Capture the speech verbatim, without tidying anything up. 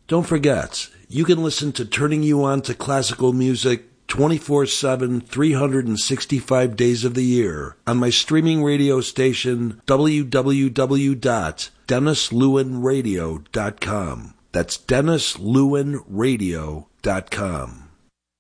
Don't forget, you can listen to Turning You On to Classical Music twenty-four seven, three hundred sixty-five days of the year on my streaming radio station, w w w dot dennis lewin radio dot com. That's dennis lewin radio dot com.